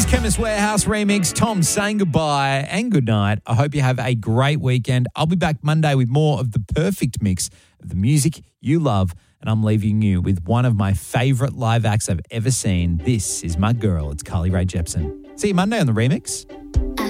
Here's Chemist Warehouse remix. Tom saying goodbye and good night. I hope you have a great weekend. I'll be back Monday with more of the perfect mix of the music you love. And I'm leaving you with one of my favourite live acts I've ever seen. This is my girl. It's Carly Rae Jepsen. See you Monday on the remix.